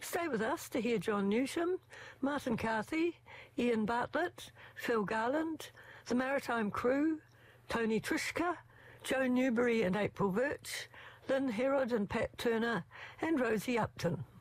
Stay with us to hear John Newsham, Martin Carthy, Ian Bartlett, Phil Garland, the Maritime Crew, Tony Trishka, Joe Newberry and April Birch, Lynn Herod and Pat Turner, and Rosie Upton.